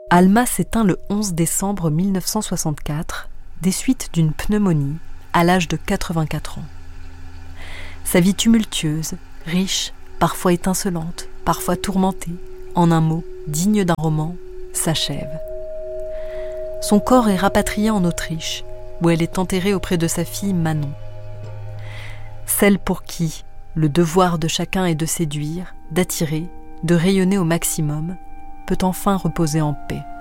Alma s'éteint le 11 décembre 1964 des suites d'une pneumonie à l'âge de 84 ans. Sa vie tumultueuse, riche, parfois étincelante, parfois tourmentée, en un mot, digne d'un roman, s'achève. Son corps est rapatrié en Autriche, où elle est enterrée auprès de sa fille Manon. Celle pour qui le devoir de chacun est de séduire, d'attirer, de rayonner au maximum, peut enfin reposer en paix.